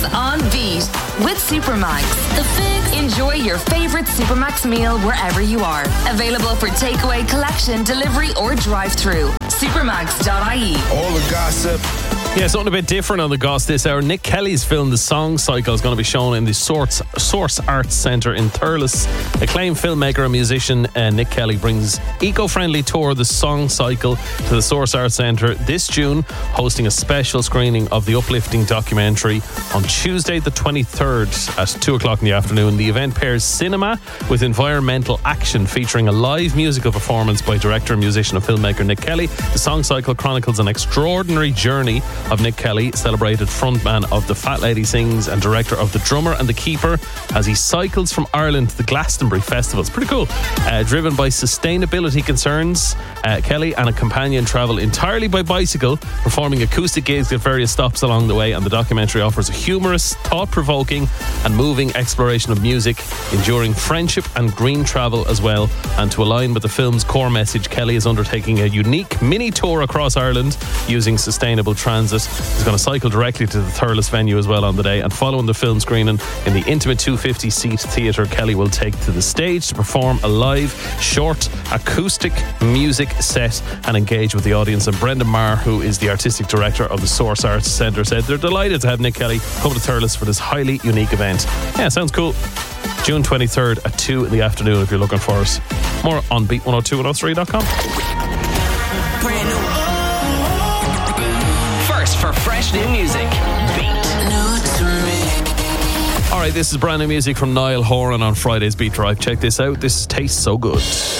Fix on Beat with Supermax. The Fix. Enjoy your favorite Supermax meal wherever you are. Available for takeaway, collection, delivery, or drive-through. Supermax.ie. All the gossip. Yeah, something a bit different on the Goss this hour. Nick Kelly's film The Song Cycle is going to be shown in the Source Arts Centre in Thurles. Acclaimed filmmaker and musician Nick Kelly brings eco-friendly tour The Song Cycle to the Source Arts Centre this June, hosting a special screening of the uplifting documentary on Tuesday the 23rd at 2 o'clock in the afternoon. The event pairs cinema with environmental action, featuring a live musical performance by director, musician and filmmaker Nick Kelly. The Song Cycle chronicles an extraordinary journey of Nick Kelly, celebrated frontman of The Fat Lady Sings and director of The Drummer and the Keeper, as he cycles from Ireland to the Glastonbury Festival. It's pretty cool. Driven by sustainability concerns, Kelly and a companion travel entirely by bicycle, performing acoustic gigs at various stops along the way, and the documentary offers a humorous, thought-provoking and moving exploration of music, enduring friendship and green travel as well. And to align with the film's core message, Kelly is undertaking a unique mini tour across Ireland using sustainable transit. He's going to cycle directly to the Thurles venue as well on the day, and following the film screening in the intimate 250-seat theatre, Kelly will take to the stage to perform a live, short, acoustic music set and engage with the audience. And Brendan Marr, who is the artistic director of the Source Arts Centre, said they're delighted to have Nick Kelly come to Thurles for this highly unique event. Yeah, sounds cool. June 23rd at 2 in the afternoon if you're looking for us. More on beat102103.com. Brand new. First for fresh new music, Beat. New to me. Alright, this is brand new music from Niall Horan on Friday's Beat Drive. Check this out. This tastes so good.